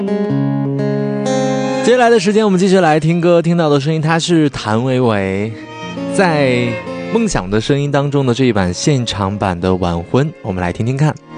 接下来的时间我们继续来听歌，听到的声音它是谭维维在梦想的声音当中的这一版现场版的晚婚，我们来听听看。